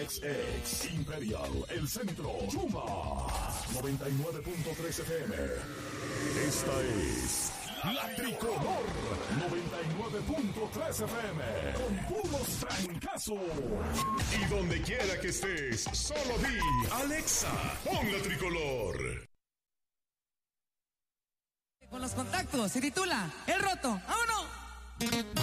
XX, Imperial, El Centro, Chuma, 99.3 FM. Esta es La Tricolor, 99.3 FM, con puros trancazos. Y donde quiera que estés, solo di, Alexa, pon La Tricolor. Con los contactos, se titula El Roto. ¡Vámonos!